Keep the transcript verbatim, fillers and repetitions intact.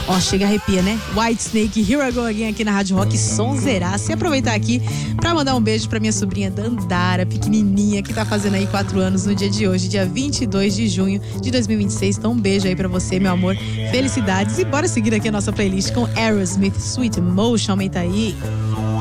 Ó, chega a arrepia, né? Whitesnake, Here I Go Again aqui na Rádio Rock, sonzeiraça. E aproveitar aqui pra mandar um beijo pra minha sobrinha Dandara, pequenininha, que tá fazendo aí quatro anos no dia de hoje, dia vinte e dois de junho de dois mil e vinte e seis. Então um beijo aí pra você, meu amor. Felicidades. E bora seguir aqui a nossa playlist com Aerosmith, Sweet Emotion. Aumenta aí.